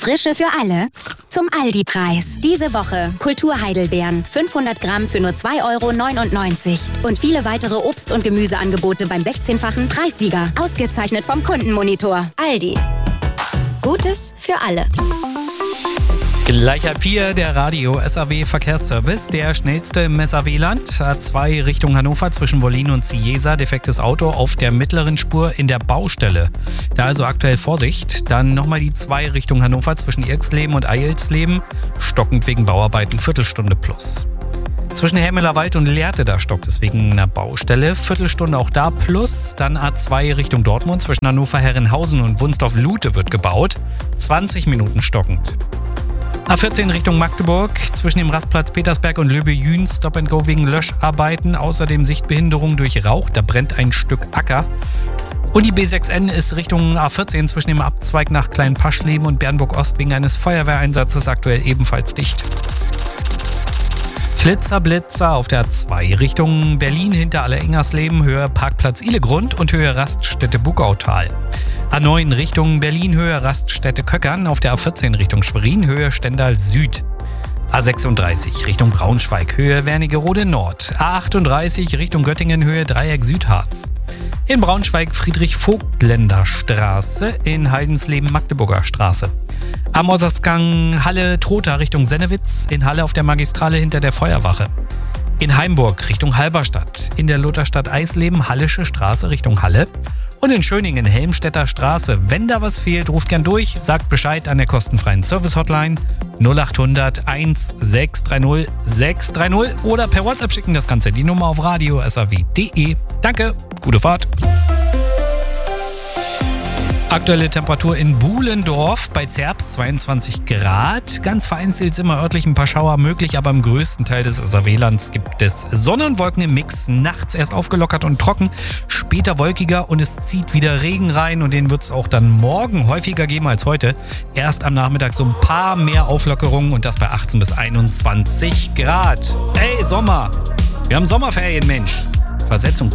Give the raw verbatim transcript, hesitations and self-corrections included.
Frische für alle zum Aldi-Preis. Diese Woche Kultur-Heidelbeeren, fünfhundert Gramm für nur zwei Euro neunundneunzig. Und viele weitere Obst- und Gemüseangebote beim sechzehnfachen Preissieger. Ausgezeichnet vom Kundenmonitor. Aldi. Gutes für alle. Gleich halb vier, der Radio-S A W-Verkehrsservice, der schnellste im S A W-Land. A zwei Richtung Hannover zwischen Wollin und Cieza, defektes Auto auf der mittleren Spur in der Baustelle. Da also aktuell Vorsicht. Dann nochmal die zwei Richtung Hannover zwischen Irxleben und Eilsleben, stockend wegen Bauarbeiten, Viertelstunde plus. Zwischen Helmeler Wald und Lehrte, da stockt es wegen einer Baustelle, Viertelstunde auch da plus. Dann A zwei Richtung Dortmund zwischen Hannover-Herrenhausen und Wunsdorf-Lute wird gebaut, zwanzig Minuten stockend. A vierzehn Richtung Magdeburg, zwischen dem Rastplatz Petersberg und Löbe-Jühn, Stop and Go wegen Löscharbeiten, außerdem Sichtbehinderung durch Rauch, da brennt ein Stück Acker. Und die B sechs N ist Richtung A vierzehn zwischen dem Abzweig nach Kleinpaschleben und Bernburg-Ost wegen eines Feuerwehreinsatzes aktuell ebenfalls dicht. Flitzer, Blitzer auf der A zwei Richtung Berlin hinter Aller-Engersleben, Höhe Parkplatz Ihlegrund und Höhe Raststätte Bugautal. A neun Richtung Berlin, Höhe Raststätte Köckern, auf der A vierzehn Richtung Schwerin, Höhe Stendal Süd. A sechsunddreißig Richtung Braunschweig, Höhe Wernigerode Nord. A achtunddreißig Richtung Göttingen, Höhe Dreieck Südharz. In Braunschweig Friedrich-Vogtländer Straße, in Heidensleben Magdeburger Straße. Am Ossersgang Halle Trotha Richtung Sennewitz, in Halle auf der Magistrale hinter der Feuerwache. In Heimburg Richtung Halberstadt, in der Lutherstadt Eisleben Hallische Straße Richtung Halle. Und in Schöningen Helmstedter Straße. Wenn da was fehlt, ruft gern durch, sagt Bescheid an der kostenfreien Service-Hotline null achthundert eins sechs drei null sechs drei null oder per WhatsApp schicken das Ganze die Nummer auf radio punkt s a w punkt d e. Danke, gute Fahrt. Aktuelle Temperatur in Buhlendorf bei Zerbst zweiundzwanzig Grad. Ganz vereinzelt sind immer örtlich ein paar Schauer möglich, aber im größten Teil des S A W-Lands gibt es Sonne und Wolken im Mix. Nachts erst aufgelockert und trocken, später wolkiger und es zieht wieder Regen rein und den wird es auch dann morgen häufiger geben als heute. Erst am Nachmittag so ein paar mehr Auflockerungen und das bei achtzehn bis einundzwanzig Grad. Ey, Sommer! Wir haben Sommerferien, Mensch! Versetzung.